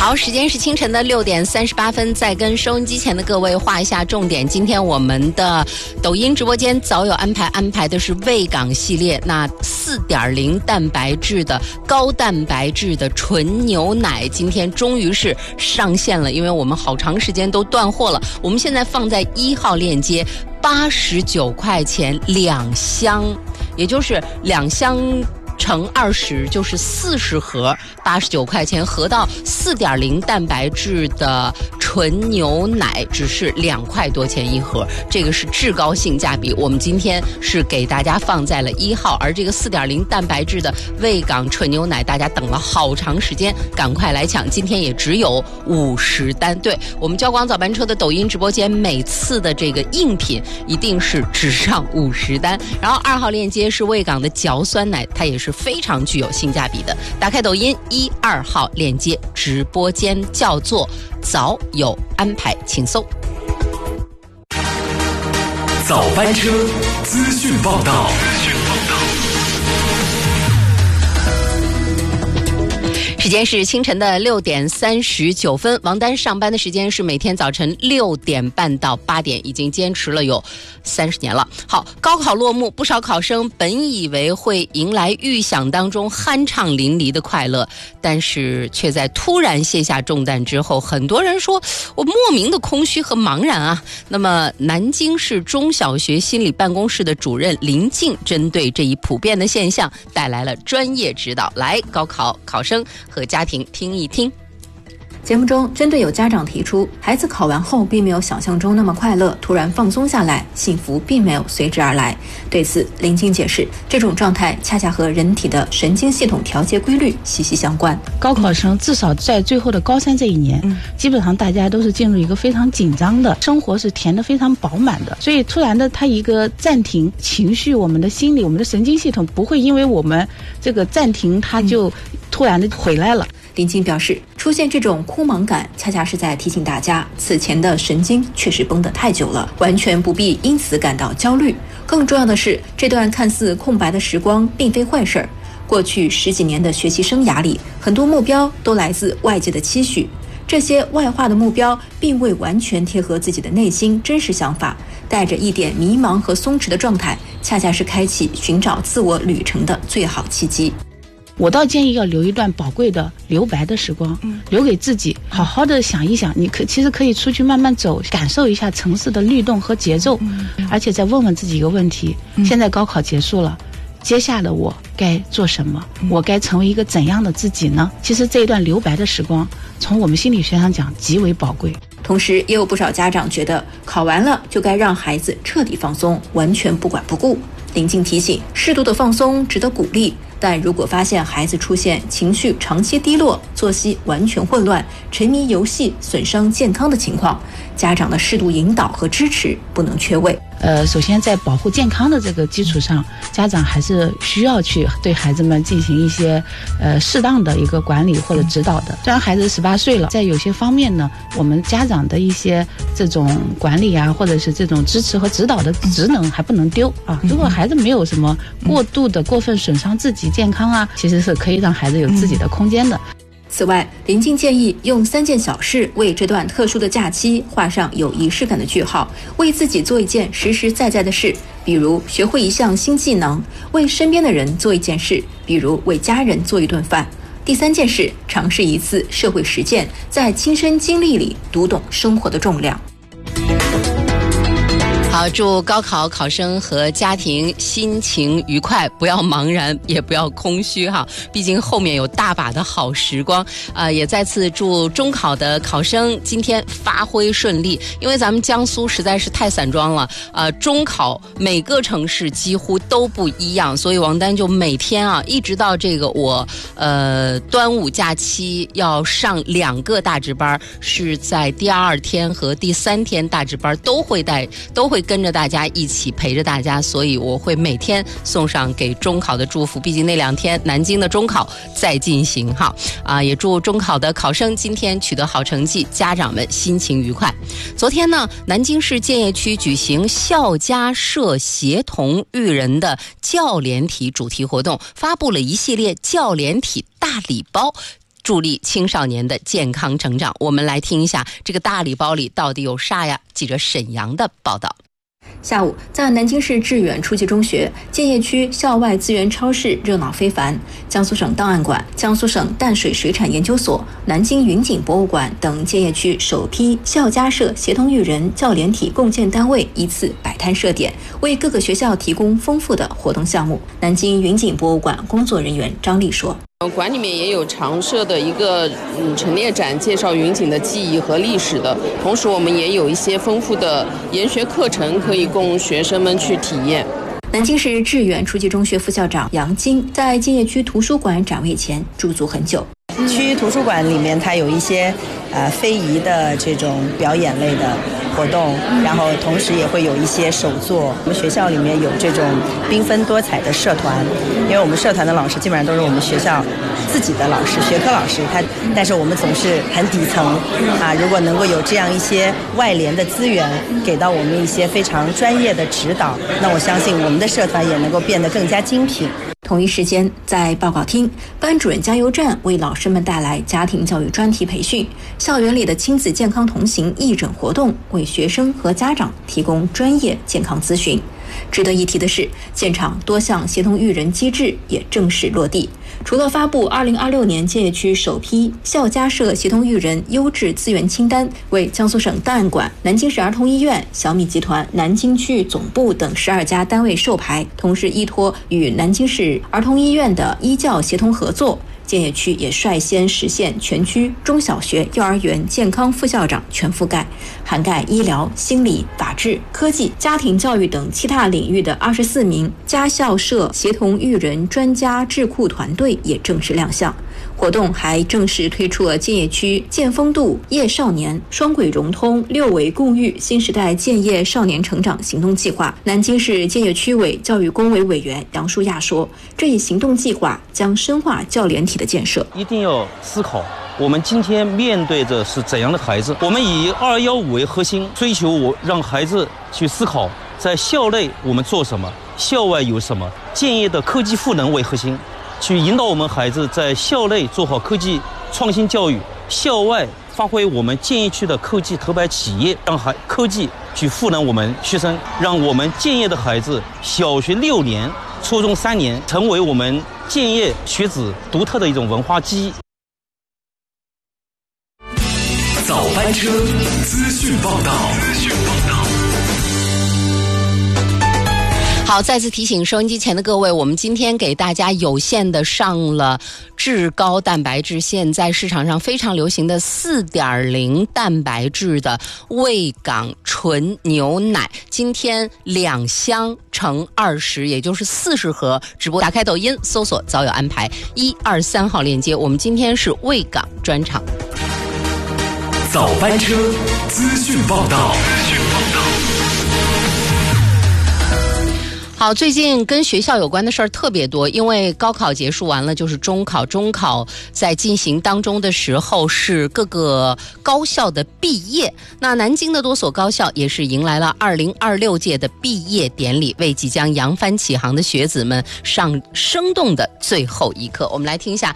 好，时间是清晨的6点38分，再跟收音机前的各位画一下重点。今天我们的抖音直播间早有安排的是卫岗系列，那 4.0 蛋白质的高蛋白质的纯牛奶今天终于是上线了，因为我们好长时间都断货了。我们现在放在1号链接，89块钱2箱，也就是2箱乘20就是40盒，89块钱，合到 4.0 蛋白质的纯牛奶只是2块多钱一盒，这个是至高性价比。我们今天是给大家放在了1号，而这个 4.0 蛋白质的卫岗纯牛奶大家等了好长时间，赶快来抢，今天也只有50单。对，我们交广早班车的抖音直播间每次的这个应品一定是只上50单。然后2号链接是卫岗的嚼酸奶，它也是非常具有性价比的。打开抖音1、2号链接，直播间叫做早有安排，请搜。 早班车资讯报道。 时间是清晨的6点39分，王丹上班的时间是每天早晨6点半到8点，已经坚持了有30年了。好，高考落幕，不少考生本以为会迎来预想当中酣畅淋漓的快乐，但是却在突然卸下重担之后，很多人说我莫名的空虚和茫然啊。那么南京市中小学心理办公室的主任林静针对这一普遍的现象带来了专业指导，来，高考考生和家庭听一听。 节目中，针对有家长提出孩子考完后并没有想象中那么快乐，突然放松下来，幸福并没有随之而来。对此，林静解释，这种状态恰恰和人体的神经系统调节规律息息相关。 高考生至少在最后的高3这一年，基本上大家都是进入一个非常紧张的生活，是填得非常饱满的，所以突然的它一个暂停，情绪，我们的心理，我们的神经系统不会因为我们这个暂停，它就突然的回来了。 林静表示，出现这种空茫感，恰恰是在提醒大家，此前的神经确实绷得太久了，完全不必因此感到焦虑。更重要的是，这段看似空白的时光并非坏事儿。过去10几年的学习生涯里，很多目标都来自外界的期许，这些外化的目标并未完全贴合自己的内心真实想法，带着一点迷茫和松弛的状态，恰恰是开启寻找自我旅程的最好契机。 我倒建议要留一段宝贵的留白的时光，留给自己，好好的想一想，你其实可以出去慢慢走，感受一下城市的律动和节奏，而且再问问自己一个问题，现在高考结束了，接下来我该做什么？我该成为一个怎样的自己呢？其实这一段留白的时光，从我们心理学上讲极为宝贵。 同时也有不少家长觉得考完了就该让孩子彻底放松，完全不管不顾。林静提醒，适度的放松值得鼓励，但如果发现孩子出现情绪长期低落、作息完全混乱、沉迷游戏损伤健康的情况，家长的适度引导和支持不能缺位。 首先在保护健康的这个基础上，家长还是需要去对孩子们进行一些适当的一个管理或者指导的。虽然孩子18岁了，在有些方面呢，我们家长的一些这种管理啊，或者是这种支持和指导的职能还不能丢啊。如果孩子没有什么过度的过分损伤自己健康啊，其实是可以让孩子有自己的空间的。 此外，林静建议用3件小事为这段特殊的假期画上有仪式感的句号，为自己做一件实实在在的事，比如学会一项新技能，为身边的人做一件事，比如为家人做一顿饭。第3件事，尝试一次社会实践，在亲身经历里读懂生活的重量。 好，祝高考考生和家庭心情愉快，不要茫然，也不要空虚哈。毕竟后面有大把的好时光也再次祝中考的考生今天发挥顺利。因为咱们江苏实在是太散装了，中考每个城市几乎都不一样，所以王丹就每天一直到这个我端午假期要上2个大值班，是在第2天和第3天大值班都会跟着大家一起陪着大家，所以我会每天送上给中考的祝福。毕竟那2天南京的中考在进行哈也祝中考的考生今天取得好成绩，家长们心情愉快。昨天呢，南京市建邺区举行校家社协同育人的教联体主题活动，发布了一系列教联体大礼包。 助力青少年的健康成长。我们来听一下这个大礼包里到底有啥呀？记者沈阳的报道。 下午，在南京市致远初级中学建邺区校外资源超市热闹非凡，江苏省档案馆、江苏省淡水水产研究所、南京云锦博物馆等建邺区首批校家社协同育人教联体共建单位依次摆摊设点，为各个学校提供丰富的活动项目。南京云锦博物馆工作人员张丽说。 馆里面也有常设的一个陈列展，介绍云锦的记忆和历史的，同时我们也有一些丰富的研学课程可以供学生们去体验。 南京市致远初级中学副校长杨晶在建邺区图书馆展位前驻足很久。 区图书馆里面它有一些非遗的这种表演类的活动，然后同时也会有一些手作。我们学校里面有这种缤纷多彩的社团，因为我们社团的老师基本上都是我们学校自己的老师，学科老师，但是我们总是很底层如果能够有这样一些外联的资源给到我们一些非常专业的指导，那我相信我们的社团也能够变得更加精品。 同一时间，在报告厅，班主任加油站为老师们带来家庭教育专题培训，校园里的亲子健康同行义诊活动为学生和家长提供专业健康咨询。值得一提的是，现场多项协同育人机制也正式落地。除了发布2026年建邺区首批校家社协同育人优质资源清单，为江苏省档案馆、南京市儿童医院、小米集团南京区总部等12家单位授牌，同时依托与南京市儿童医院的医教协同合作，建邺区也率先实现全区中小学、幼儿园健康副校长全覆盖，涵盖医疗、心理、法治、科技、家庭教育等七大领域的24名家校社协同育人专家智库团队也正式亮相。活动还正式推出了建邺区建风度夜少年双轨融通6维共育新时代建邺少年成长行动计划。南京市建邺区委教育工委委员杨淑亚说，这一行动计划将深化教联体的建设。 一定要思考我们今天面对的是怎样的孩子，我们以215为核心，追求让孩子去思考在校内我们做什么，校外有什么，建邺的科技赋能为核心，去引导我们孩子在校内做好科技创新教育，校外发挥我们建邺区的科技头牌企业，让科技去赋能我们学生，让我们建邺的孩子小学6年、初中3年成为我们建邺学子独特的一种文化记忆。 早班车资讯报道。 好，再次提醒收音机前的各位，我们今天给大家有限的上了至高蛋白质，现在市场上非常流行的 4.0 蛋白质的卫岗纯牛奶，今天2箱乘20，也就是40盒直播。打开抖音搜索早有安排1、2、3号链接，我们今天是卫岗专场。 早班车资讯报道。 好，最近跟学校有关的事儿特别多，因为高考结束完了就是中考，中考在进行当中的时候是各个高校的毕业。那南京的多所高校也是迎来了2026届的毕业典礼，为即将扬帆起航的学子们上生动的最后一课。我们来听一下